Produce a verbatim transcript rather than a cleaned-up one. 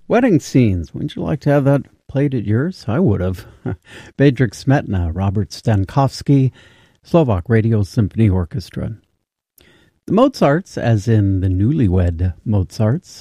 Wedding scenes. Wouldn't you like to have that played at yours? I would have. Bedřich Smetana, Robert Stankovsky, Slovak Radio Symphony Orchestra. The Mozarts, as in the newlywed Mozarts,